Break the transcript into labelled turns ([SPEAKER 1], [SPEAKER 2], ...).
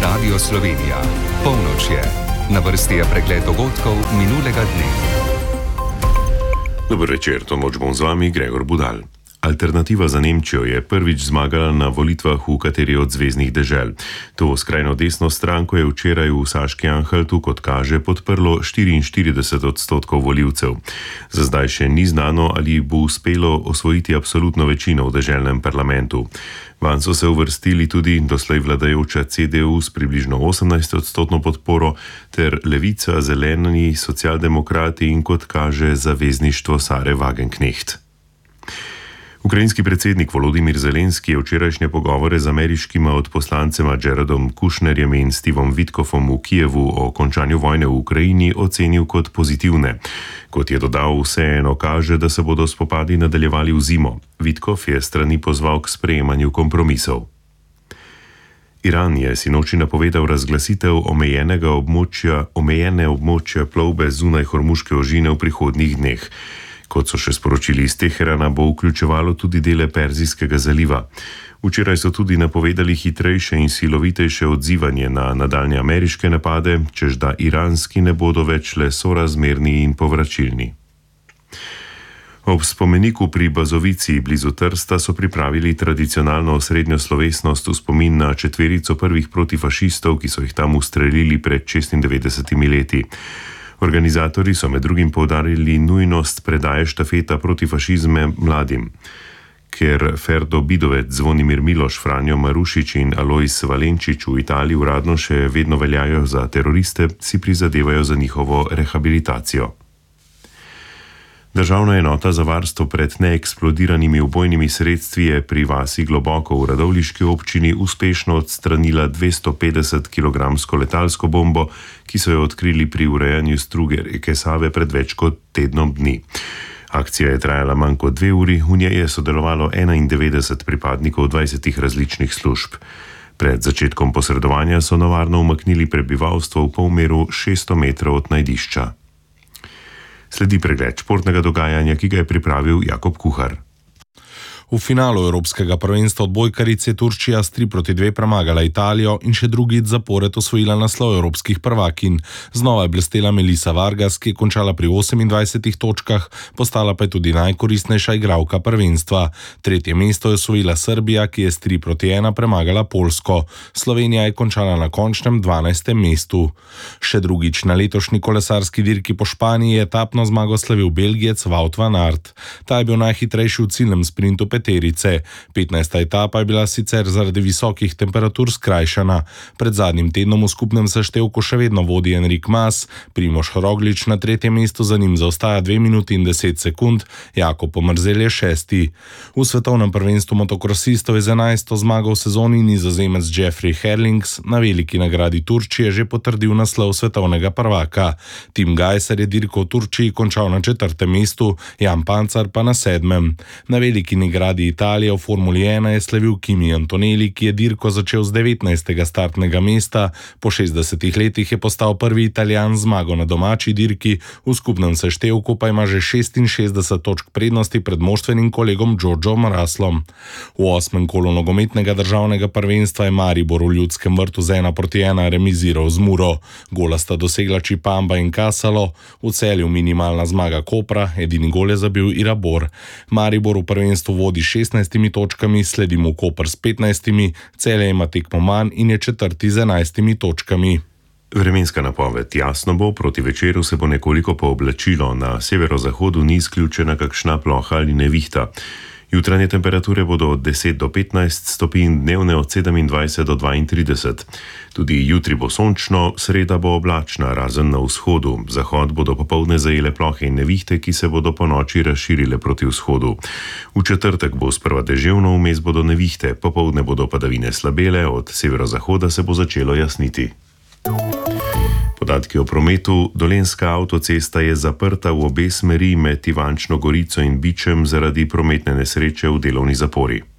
[SPEAKER 1] Radio Slovenija. Polnoč je. Na vrsti je pregled dogodkov minulega dne.
[SPEAKER 2] Dober večer, to noč bom z vami, Gregor Budal. Alternativa za Nemčijo je prvič zmagala na volitvah v kateri od zveznih dežel. To skrajno desno stranko je včeraj v Saški Anhaltu, kot kaže, podprlo 44% voljivcev. Za zdaj še ni znano, ali bo uspelo osvojiti absolutno večino v deželnem parlamentu. Vanj so se uvrstili tudi doslej vladajoča CDU s približno 18% podporo ter Levica, Zeleni, socialdemokrati in, kot kaže, zavezništvo Sare Wagenknecht. Ukrajinski predsednik Volodymyr Zelenski je včerajšnje pogovore z ameriškima odposlancema Jaredom Kushnerjem in Stevom Witkofom v Kijevu o končanju vojne v Ukrajini ocenil kot pozitivne. Kot je dodal, vseeno kaže, da se bodo spopadi nadaljevali v zimo. Witkov je strani pozval k sprejemanju kompromisov. Iran je sinoči napovedal razglasitev omejene območja plovbe zunaj Hormuške ožine v prihodnjih dneh. Kot so še sporočili iz Teherana, bo vključevalo tudi dele Perzijskega zaliva. Včeraj so tudi napovedali hitrejše in silovitejše odzivanje na nadaljnje ameriške napade, čež da iranski ne bodo več le sorazmerni in povračilni. Ob spomeniku pri Bazovici blizu Trsta so pripravili tradicionalno osrednjo slovesnost v spomin na četverico prvih protifašistov, ki so jih tam ustrelili pred 96 leti. Organizatorji so med drugim poudarili nujnost predaje štafeta proti fašizme mladim. Ker Ferdo Bidovec, Zvonimir Miloš, Franjo Marušič in Alojz Valenčič v Italiji uradno še vedno veljajo za teroriste, si prizadevajo za njihovo rehabilitacijo. Državna enota za varstvo pred neeksplodiranimi ubojnimi sredstvi je pri vasi Globoko v Radovljiški občini uspešno odstranila 250 kg letalsko bombo, ki so jo odkrili pri urejanju struge reke Save pred več kot tednom dni. Akcija je trajala manj kot 2 uri, v njej je sodelovalo 91 pripadnikov 20 različnih služb. Pred začetkom posredovanja so na varno umaknili prebivalstvo v polmeru 600 metrov od najdišča. Sledi pregled športnega dogajanja, ki ga je pripravil Jakob Kuhar.
[SPEAKER 3] V finalu Evropskega prvenstva odbojkaric je Turčija s 3-2 premagala Italijo in še drugič zapored osvojila naslov evropskih prvakinj. Znova je blestela Melissa Vargas, ki je končala pri 28 točkah, postala pa je tudi najkoristnejša igralka prvenstva. Tretje mesto je osvojila Srbija, ki je s 3-1 premagala Poljsko. Slovenija je končala na končnem 12. mestu. Še drugič na letošnji kolesarski dirki po Španiji je etapno zmago slavil Belgijec Wout van Aert. Ta je bil najhitrejši v ciljnem sprintu peterice. 15. etapa je bila sicer zaradi visokih temperatur skrajšana. Pred zadnjim tednom v skupnem seštevku še vedno vodi Enric Mas, Primož Roglič na tretjem mestu, za njim zaostaja 2 minuti in 10 sekund, Jakob Pomrzel je 6. V svetovnem prvenstvu motokrosistov je z 11. zmago v sezoni Nizozemec Jeffrey Herlings na veliki nagradi Turčije že potrdil naslov svetovnega prvaka. Tim Gajser je dirko v Turčiji končal na 4. mestu, Jan Pancar pa na 7. Na veliki nagradi Italije v Formuli 1 je slavil Kimi Antonelli, ki je dirko začel z 19. startnega mesta. Po 60 letih je postal prvi Italijan z zmago na domači dirki, v skupnem seštevku pa ima že 66 točk prednosti pred moštvenim kolegom Georgeom Russellom. V 8. kolu nogometnega državnega prvenstva je Maribor v Ljudskem vrtu z 1-1 remiziral z Muro. Gola sta dosegla Čipamba in Kasalo, v Celju minimalna zmaga Kopra, edini gol je zabil Irabor. Maribor v prvenstvu vodi 16 točkami, sledi mu Koper s 15, Celje ima tekmo manj in je 4. z 11 točkami.
[SPEAKER 2] Vremenska napoved: jasno bo, proti večeru se bo nekoliko pooblačilo, na severozahodu ni izključena kakšna ploha ali nevihta. Jutranje temperature bodo od 10 do 15 stopinj, dnevne od 27 do 32. Tudi jutri bo sončno, sreda bo oblačna, razen na vzhodu. Zahod bodo popoldne zajele plohe in nevihte, ki se bodo po noči razširile proti vzhodu. V četrtek bo sprva deževno, vmes bodo nevihte, popoldne bodo padavine slabele, od severozahoda se bo začelo jasniti. Podatki o prometu: Dolenjska avtocesta je zaprta v obe smeri med Ivančno Gorico in Bičem zaradi prometne nesreče v delovni zapori.